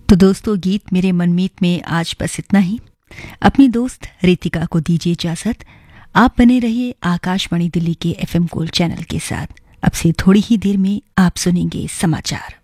तो दोस्तों, गीत मेरे मनमीत में आज बस इतना ही। अपनी दोस्त रितिका को दीजिए इजाजत। आप बने रहिए आकाशवाणी दिल्ली के FM गोल्ड चैनल के साथ। अब से थोड़ी ही देर में आप सुनेंगे समाचार।